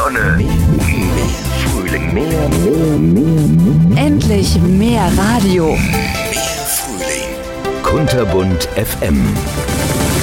Sonne. Mehr Frühling. Mehr. Endlich mehr Radio. Mehr Frühling. Kunterbunt FM.